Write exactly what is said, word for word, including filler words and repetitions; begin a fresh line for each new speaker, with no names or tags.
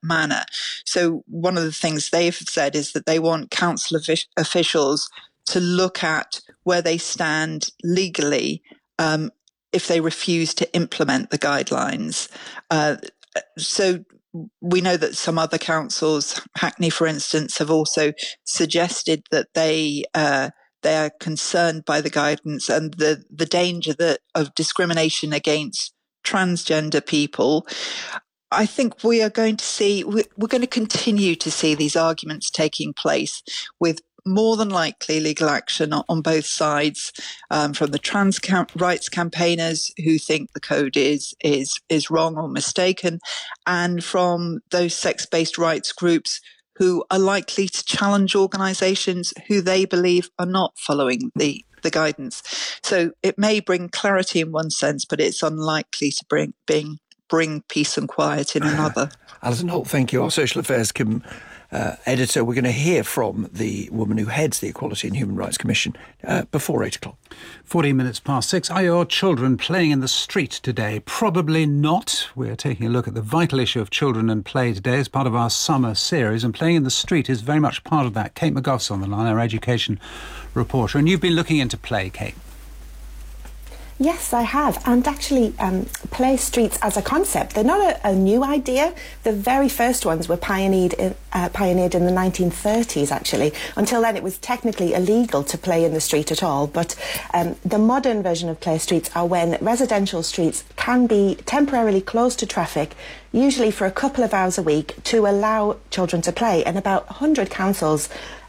manner. So one of the things they've said is that they want council officials to look at where they stand legally um, if they refuse to implement the guidelines. Uh, so we know that some other councils, Hackney, for instance, have also suggested that they uh, they are concerned by the guidance and the the danger that of discrimination against transgender people. I think we are going to see, we're going to continue to see these arguments taking place with more than likely legal action on both sides, um, from the trans cam- rights campaigners who think the code is is is wrong or mistaken, and from those sex-based rights groups who are likely to challenge organisations who they believe are not following the, the guidance. So it may bring clarity in one sense, but it's unlikely to bring bring, bring peace and quiet in another.
Alison Holt, thank you. Our Social Affairs com- uh, editor. We're going to hear from the woman who heads the Equality and Human Rights Commission uh, before eight o'clock.
fourteen minutes past six. Are your children playing in the street today? Probably not. We're taking a look at the vital issue of children and play today as part of our summer series, and playing in the street is very much part of that. Kate McGough's on the line, our education reporter, and you've been looking into play, Kate.
Yes, I have. And actually, um, play streets as a concept, they're not a, a new idea. The very first ones were pioneered in, uh, pioneered in the nineteen thirties, actually. Until then, it was technically illegal to play in the street at all. But um, the modern version of play streets are when residential streets can be temporarily closed to traffic, usually for a couple of hours a week, to allow children to play. And about one hundred councils